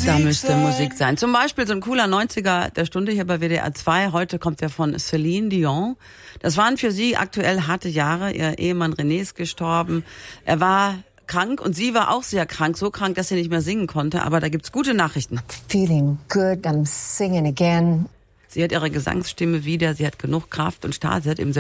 Da müsste Musik sein. Zum Beispiel so ein cooler 90er der Stunde hier bei WDR 2. Heute kommt der von Celine Dion. Das waren für sie aktuell harte Jahre. Ihr Ehemann René ist gestorben. Er war krank und sie war auch sehr krank. So krank, dass sie nicht mehr singen konnte. Aber da gibt's gute Nachrichten. Feeling good, I'm singing again. Sie hat ihre Gesangsstimme wieder. Sie hat genug Kraft und startet im